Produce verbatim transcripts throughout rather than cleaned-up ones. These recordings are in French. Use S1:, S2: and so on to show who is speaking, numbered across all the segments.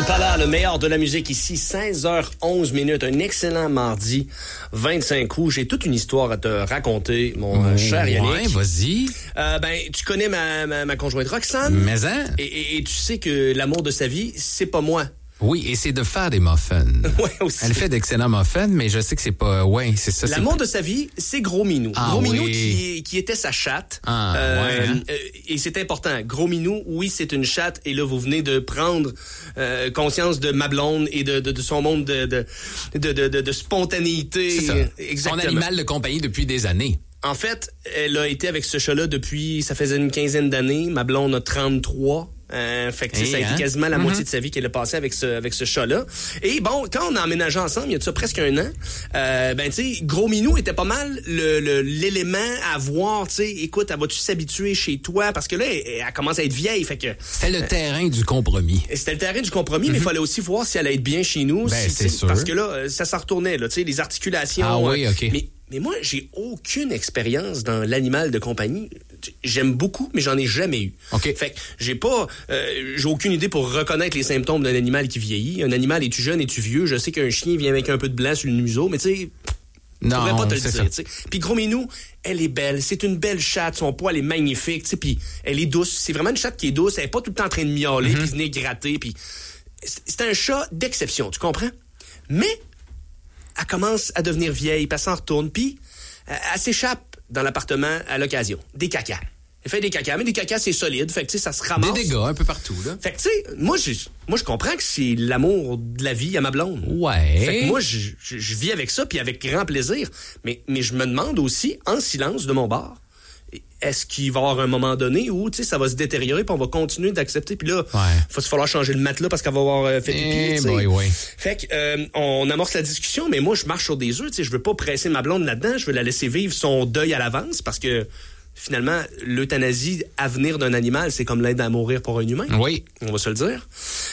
S1: Impala, le meilleur de la musique ici, seize heures onze minutes, un excellent mardi, vingt-cinq août. J'ai toute une histoire à te raconter, mon euh, cher Yannick.
S2: Ouais, vas-y.
S1: Euh, ben, tu connais ma, ma, ma conjointe Roxane.
S2: Mais hein?
S1: Et, et, et tu sais que l'amour de sa vie, c'est pas moi.
S2: Oui, et c'est de faire des muffins.
S1: Ouais, aussi.
S2: Elle fait d'excellents muffins, mais je sais que c'est pas... Ouais, c'est ça.
S1: L'amour
S2: c'est...
S1: de sa vie, c'est Gros Minou.
S2: Ah,
S1: Gros Minou
S2: oui.
S1: qui, qui était sa chatte.
S2: Ah,
S1: euh,
S2: ouais, hein?
S1: euh, et c'est important. Gros Minou, oui, c'est une chatte. Et là, vous venez de prendre euh, conscience de ma blonde et de, de, de son monde de, de, de, de, de, de spontanéité.
S2: C'est ça.
S1: Exactement.
S2: Son animal de compagnie depuis des années.
S1: En fait, elle a été avec ce chat-là depuis, ça faisait une quinzaine d'années. Ma blonde a trente-trois. Euh, fait que
S2: Hey,
S1: ça a été
S2: hein?
S1: quasiment la
S2: Mm-hmm.
S1: moitié de sa vie qu'elle a passé avec ce avec ce chat-là. Et bon, quand on a emménagé ensemble, il y a de ça presque un an, euh, ben tu sais, Gros Minou était pas mal le, le l'élément à voir. Tu sais, écoute, elle va-tu s'habituer chez toi parce que là, elle, elle commence à être vieille, fait que
S2: C'est le terrain du compromis.
S1: c'était le terrain du compromis, mais il fallait aussi voir si elle allait être bien chez nous.
S2: Ben,
S1: si,
S2: c'est
S1: tu sais,
S2: sûr.
S1: Parce que là, ça s'en retournait, là, tu sais, les articulations.
S2: Ah oui,
S1: euh,
S2: OK.
S1: Mais, mais moi, j'ai aucune expérience dans l'animal de compagnie. J'aime beaucoup, mais j'en ai jamais eu.
S2: OK.
S1: Fait que j'ai pas, euh, j'ai aucune idée pour reconnaître les symptômes d'un animal qui vieillit. Un animal, es-tu jeune, es-tu vieux? Je sais qu'un chien vient avec un peu de blanc sur le museau, mais tu sais, je
S2: Non,
S1: pourrais pas te le
S2: c'est
S1: dire.
S2: ça.
S1: tu sais. Puis Gros Minou, elle est belle. C'est une belle chatte. Son poil est magnifique. tu sais, Puis elle est douce. C'est vraiment une chatte qui est douce. Elle est pas tout le temps en train de miauler,
S2: Mm-hmm.
S1: puis venir gratter. Puis c'est c'est un chat d'exception, tu comprends? Mais elle commence à devenir vieille, puis elle s'en retourne, puis euh, elle s'échappe dans l'appartement à l'occasion. Des cacas. Elle fait des cacas, mais des cacas, c'est solide. Fait que, tu sais, ça se ramasse.
S2: Des dégâts un peu partout, là.
S1: Fait que, tu sais, moi, je, moi, je comprends que c'est l'amour de la vie à ma blonde.
S2: Ouais.
S1: Fait que moi, je, je, je vis avec ça, puis avec grand plaisir. Mais, mais je me demande aussi, en silence de mon bar, est-ce qu'il va y avoir un moment donné où, tu sais, ça va se détériorer, puis on va continuer d'accepter, puis là,
S2: Ouais.
S1: il va falloir changer le matelas parce qu'elle va avoir euh, fait pipi,
S2: Eh
S1: tu sais.
S2: boy, ouais.
S1: Fait que, euh, on amorce la discussion, mais moi, je marche sur des œufs, tu sais, je veux pas presser ma blonde là-dedans, je veux la laisser vivre son deuil à l'avance, parce que, finalement, l'euthanasie à venir d'un animal, c'est comme l'aide à mourir pour un humain.
S2: Oui.
S1: On va se le dire.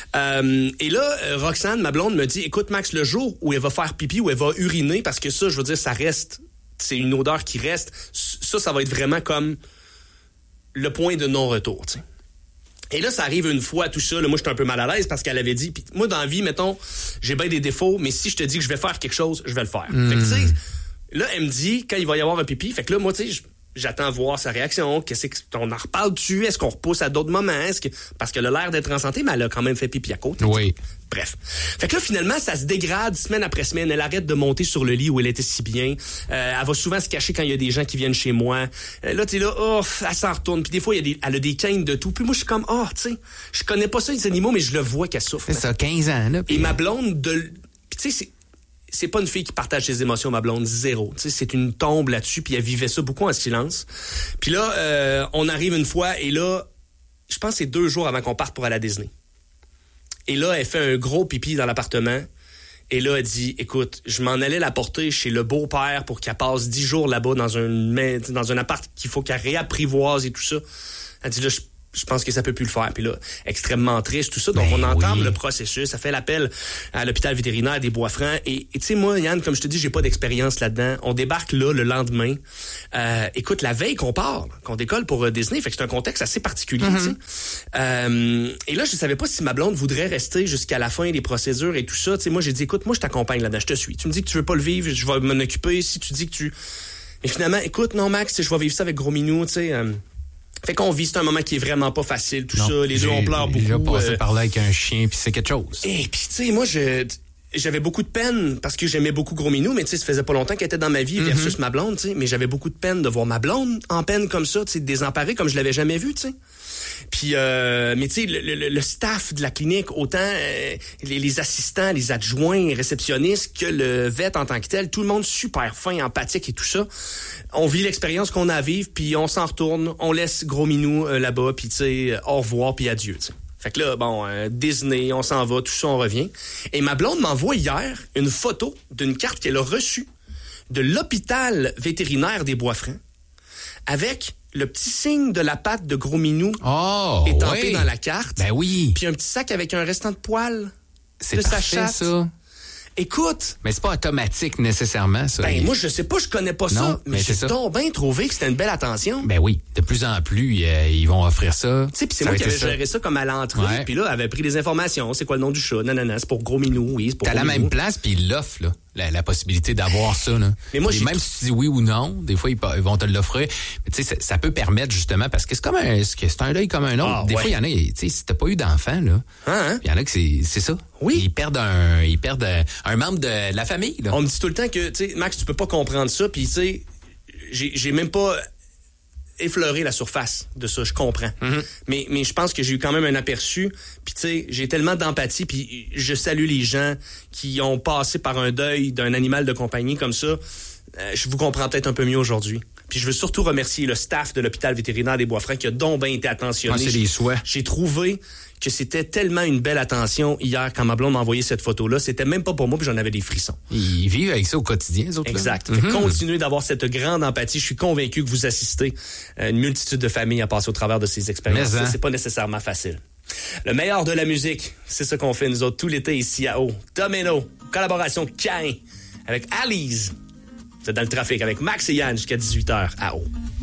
S1: Euh, et là, euh, Roxane, ma blonde, me dit, écoute, Max, le jour où elle va faire pipi, où elle va uriner, parce que ça, je veux dire, ça reste, c'est une odeur qui reste, ça, ça va être vraiment comme le point de non-retour, tu sais. Et là, ça arrive une fois, tout ça. Là, moi, j'étais un peu mal à l'aise parce qu'elle avait dit... Pis moi, dans la vie, mettons, j'ai bien des défauts, mais si je te dis que je vais faire quelque chose, je vais le faire.
S2: Mm.
S1: Fait que, tu sais, là, elle me dit, quand il va y avoir un pipi, fait que là, moi, tu sais, je- j'attends voir sa réaction. Qu'est-ce qu'on en reparle dessus? Est-ce qu'on repousse à d'autres moments? Est-ce que... Parce qu'elle a l'air d'être en santé, mais elle a quand même fait pipi à côté.
S2: Oui.
S1: Bref. Fait que là, finalement, ça se dégrade semaine après semaine. Elle arrête de monter sur le lit où elle était si bien. Euh, elle va souvent se cacher quand il y a des gens qui viennent chez moi. Euh, là, tu sais, là, oh, elle s'en retourne. Puis des fois, il y a des, elle a des quintes de tout. Puis moi, je suis comme, oh, tu sais, je connais pas ça, les animaux, mais je le vois qu'elle souffre.
S2: C'est ça, quinze ans, là.
S1: Et
S2: puis-
S1: ma blonde, de... Puis tu sais, c'est... C'est pas une fille qui partage ses émotions, ma blonde, zéro. Tu sais, c'est une tombe là-dessus, puis elle vivait ça beaucoup en silence. Puis là, euh, on arrive une fois, et là, je pense que c'est deux jours avant qu'on parte pour aller à Disney. Et là, elle fait un gros pipi dans l'appartement. Et là, elle dit, écoute, je m'en allais la porter chez le beau-père pour qu'elle passe dix jours là-bas dans un, dans un appart qu'il faut qu'elle réapprivoise et tout ça. Elle dit, là, je Je pense que ça peut plus le faire. Puis là, extrêmement triste, tout ça. Donc,
S2: Ben
S1: on entame
S2: oui.
S1: le processus. Ça fait l'appel à l'hôpital vétérinaire des Bois-Francs. Et et tu sais, moi, Yann, comme je te dis, j'ai pas d'expérience là-dedans. On débarque là le lendemain. Euh, écoute, la veille qu'on part, qu'on décolle pour euh, Disney, fait que c'est un contexte assez particulier,
S2: Mm-hmm.
S1: tu sais. Euh, et là, je savais pas si ma blonde voudrait rester jusqu'à la fin des procédures et tout ça. Tu sais, moi, j'ai dit, écoute, moi, je t'accompagne là-dedans, je te suis. Tu me dis que tu veux pas le vivre, je vais m'en occuper. Si tu dis que tu... Mais finalement, écoute, non, Max, tu sais, je vais vivre ça avec Gros Minou, tu sais... Euh, Fait qu'on vit, c'est un moment qui est vraiment pas facile, tout
S2: Non,
S1: ça. Les deux,
S2: j'ai-
S1: on pleure beaucoup.
S2: J'ai passé
S1: euh,
S2: par là avec un chien, puis c'est quelque chose.
S1: Et puis, tu sais, moi, je... J'avais beaucoup de peine parce que j'aimais beaucoup Gros Minou, mais tu sais, ça faisait pas longtemps qu'elle était dans ma vie versus ma blonde, tu sais. Mais j'avais beaucoup de peine de voir ma blonde en peine comme ça, tu sais, désemparée comme je l'avais jamais vue, tu sais. Puis, euh, mais tu sais, le, le, le staff de la clinique, autant euh, les, les assistants, les adjoints, les réceptionnistes que le vet en tant que tel, tout le monde super fin, empathique et tout ça. On vit l'expérience qu'on a à vivre, puis on s'en retourne, on laisse Gros Minou euh, là-bas, puis tu sais, euh, au revoir, puis adieu, tu sais. Fait que là, bon, euh, Disney, on s'en va, tout ça, on revient. Et ma blonde m'envoie hier une photo d'une carte qu'elle a reçue de l'hôpital vétérinaire des Bois-Francs avec le petit signe de la patte de Gros Minou
S2: Oh,
S1: étampé
S2: oui.
S1: dans la carte.
S2: Ben oui.
S1: Puis un petit sac avec un restant de poils
S2: C'est
S1: de sa
S2: parfait,
S1: chatte.
S2: ça.
S1: Écoute...
S2: Mais c'est pas automatique nécessairement, ça.
S1: Ben,
S2: Il...
S1: moi, je sais pas, je connais pas
S2: non,
S1: ça, mais,
S2: mais
S1: j'ai
S2: c'est ça.
S1: donc bien trouvé que c'était une belle attention.
S2: Ben oui, de plus en plus, euh, ils vont offrir ça.
S1: Tu sais, puis c'est
S2: Ça
S1: moi
S2: va
S1: qui
S2: être
S1: avais
S2: ça.
S1: géré ça comme à l'entrée,
S2: Ouais.
S1: puis là, avait pris des informations. C'est quoi le nom du chat? Non, non, non, c'est pour Gros Minou, oui, c'est pour
S2: T'as
S1: Gros
S2: la
S1: Minou.
S2: même place, puis ils l'offrent, là, la, la possibilité d'avoir ça. Là.
S1: Mais moi,
S2: Et
S1: j'ai
S2: même
S1: tout-
S2: si tu dis oui ou non, des fois, ils, pa- ils vont te l'offrir. Mais tu sais, ça, ça peut permettre justement, parce que c'est comme un, c'est c'est un deuil comme un autre.
S1: Ah,
S2: des
S1: ouais.
S2: fois, il y en a, tu sais, si t'as pas eu d'enfant, là,
S1: Hein, hein?
S2: il y en a que c'est, c'est ça.
S1: Oui.
S2: Ils perdent un, ils perdent un, un membre de la famille, là.
S1: On me dit tout le temps que, tu sais, Max, tu peux pas comprendre ça, puis tu sais, j'ai j'ai même pas effleuré la surface de ça, je comprends.
S2: Mm-hmm.
S1: Mais mais je pense que j'ai eu quand même un aperçu, puis tu sais, j'ai tellement d'empathie, puis je salue les gens qui ont passé par un deuil d'un animal de compagnie comme ça. Euh, je vous comprends peut-être un peu mieux aujourd'hui. Puis je veux surtout remercier le staff de l'hôpital vétérinaire des Bois-Francs qui a donc bien été attentionné.
S2: Ah, c'est des souhaits.
S1: J'ai trouvé que c'était tellement une belle attention hier quand ma blonde m'a envoyé cette photo-là. C'était même pas pour moi, puis j'en avais des frissons.
S2: Ils vivent avec ça au quotidien, les autres. là.
S1: Exact. Fait que
S2: Mhm.
S1: continuez d'avoir cette grande empathie. Je suis convaincu que vous assistez à une multitude de familles à passer au travers de ces expériences.
S2: Mais, hein.
S1: Ça, c'est pas nécessairement facile. Le meilleur de la musique, c'est ce qu'on fait nous autres tout l'été ici à Haut. Domino, collaboration Cain avec Alice. Vous êtes dans le trafic avec Max et Yann jusqu'à dix-huit heures à Haut.